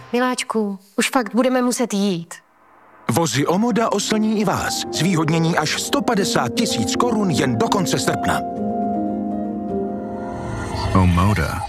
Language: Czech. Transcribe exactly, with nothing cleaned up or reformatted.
Miláčku, už fakt budeme muset jít. Vozy Omoda oslní i vás. Zvýhodnění až sto padesát tisíc korun jen do konce srpna. Omoda.